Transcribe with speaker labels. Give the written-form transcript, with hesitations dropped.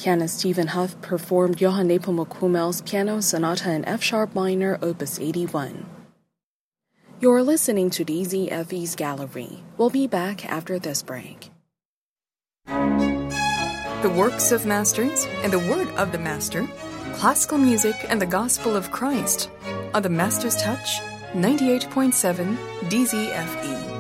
Speaker 1: Pianist Stephen Huff performed Johann Nepomuk Hummel's Piano Sonata in F-sharp minor, Opus 81. You're listening to DZFE's Gallery. We'll be back after this break.
Speaker 2: The works of masters and the word of the master, classical music and the gospel of Christ on the Master's Touch, 98.7 DZFE.